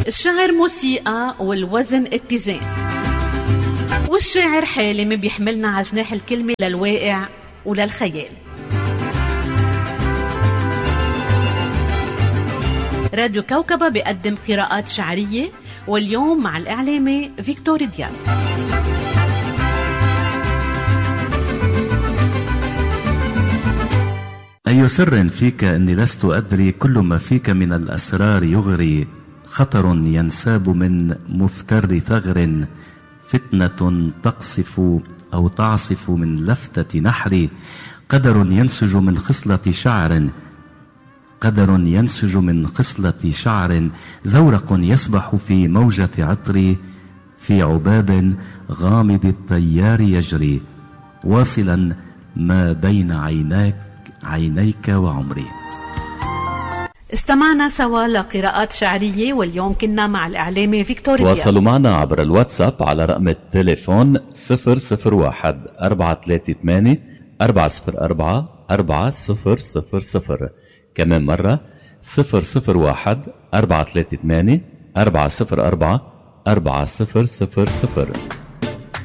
الشعر موسيقى والوزن اتزان، والشاعر حالم بيحملنا على جناح الكلمة للواقع وللخيال. راديو كوكبة بيقدم قراءات شعرية، واليوم مع الإعلامي فيكتور دياب. أي سر فيك إني لست أدري، كل ما فيك من الأسرار يغري، خطر ينساب من مفتر ثغر، فتنة تقصف أو تعصف من لفتة نحر، قدر ينسج من خصلة شعر، قدر ينسج من خصلة شعر، زورق يسبح في موجة عطر، في عباب غامض التيار يجري، واصلا ما بين عينيك وعمري. استمعنا سوا لقراءات شعرية، واليوم كنا مع الإعلامي فيكتور دياب. تواصلوا معنا عبر الواتساب على رقم التليفون 001-438-404-4000. كمان مرة 001-438-404-4000.